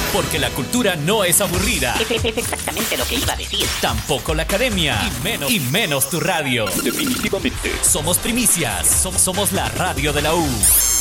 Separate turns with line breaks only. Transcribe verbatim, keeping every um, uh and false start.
Porque la cultura no es aburrida.
Es, es exactamente lo que iba a decir.
Tampoco la academia. Y menos, y menos tu radio.
Definitivamente.
Somos primicias. Som- somos la radio de la U.